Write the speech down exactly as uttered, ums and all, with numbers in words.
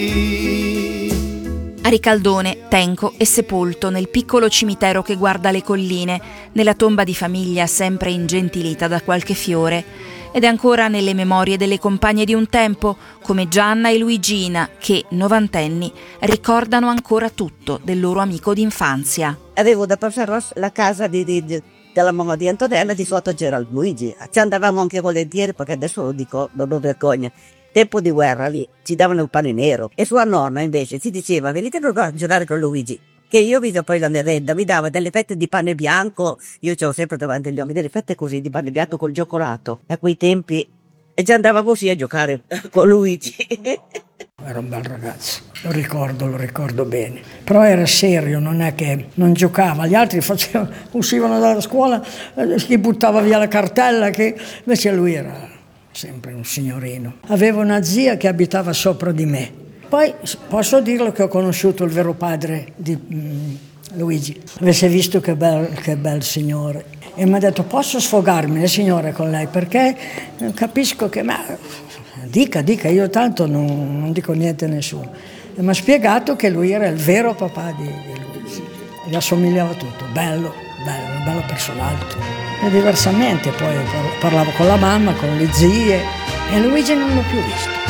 A Ricaldone, Tenco è sepolto nel piccolo cimitero che guarda le colline, nella tomba di famiglia sempre ingentilita da qualche fiore, ed è ancora nelle memorie delle compagne di un tempo, come Gianna e Luigina, che, novantenni, ricordano ancora tutto del loro amico d'infanzia. Avevo da passare la casa di, di, di, della mamma di Antonella, di sotto c'era il Luigi. Ci andavamo anche volentieri, perché adesso lo dico, non ho vergogna. Tempo di guerra lì, ci davano il pane nero. E sua nonna invece si diceva: venite a giocare con Luigi, che io vi do poi la merenda. Mi dava delle fette di pane bianco, io c'ho sempre davanti agli occhi delle fette così di pane bianco col cioccolato. A quei tempi, e ci andava così a giocare con Luigi. Era un bel ragazzo, lo ricordo, lo ricordo bene. Però era serio, non è che non giocava. Gli altri facevano, uscivano dalla scuola, eh, si buttava via la cartella, che invece lui era sempre un signorino. Avevo una zia che abitava sopra di me. Poi posso dirlo che ho conosciuto il vero padre di mm, Luigi. Avesse visto che bel, che bel signore. E mi ha detto: posso sfogarmi, signore, con lei, perché capisco che... Ma, dica, dica, io tanto non, non dico niente a nessuno. E mi ha spiegato che lui era il vero papà di, di Luigi. Gli assomigliava tutto, bello, bello, un bello personaggio. E diversamente poi parlavo con la mamma, con le zie, e Luigi non l'ho più visto.